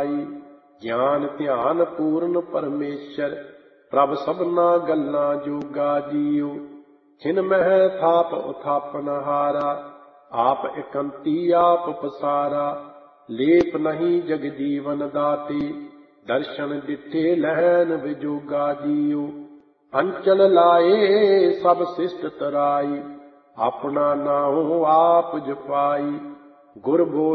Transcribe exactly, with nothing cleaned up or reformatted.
ਪਾਈ। ਗਿਆਨ ਧਿਆਨ ਪੂਰਨ ਪਰਮੇਸ਼ਰ, ਪ੍ਰਭ ਸਭਨਾ ਗੱਲਾਂ ਜੋਗਾ ਜੀਉ। ਛਿਨ ਮਹਿ ਥਾਪ ਉਥਾਪਨ ਹਾਰਾ, ਆਪ ਇਕੰਤੀ ਆਪ ਪਸਾਰਾ। ਲੇਪ ਨਹੀਂ ਜਗ ਜੀਵਨ ਦਾਤੇ, ਦਰਸ਼ਨ ਦਿੱਤੇ ਲਹਿਨ ਵਿਜੋਗਾ ਜੀਉ। ਅੰਚਲ ਲਾਏ ਸਭ ਸਿਸ਼ਟ ਤਰਾਈ, ਆਪਣਾ ਨਾਉ ਆਪ ਜਪਾਈ। ਗੁਰ ਬੋਲ